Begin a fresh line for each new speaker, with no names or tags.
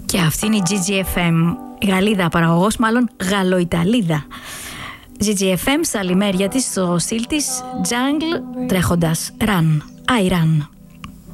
Και αυτή είναι η GGFM, Γαλλίδα παραγωγός, μάλλον Γαλλοϊταλίδα. GGFM στα λιμέρια της, στο στυλ της Jungle, τρέχοντας Run, I Run.